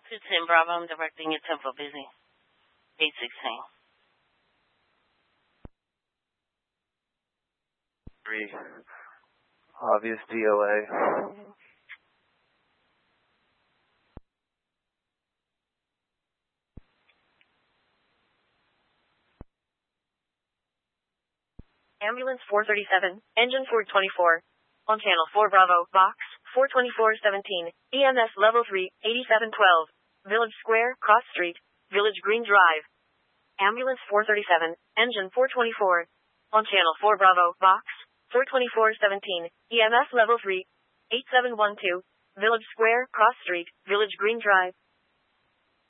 210 Bravo, I'm directing your 10 for busy. 816. 3. Obvious DOA. Ambulance 437, engine 424. On channel 4 Bravo, box 42417, EMS level 3, 8712. Village Square, Cross Street, Village Green Drive. Ambulance 437, engine 424. On channel 4 Bravo, box 42417, EMS level 3, 8712. Village Square, Cross Street, Village Green Drive.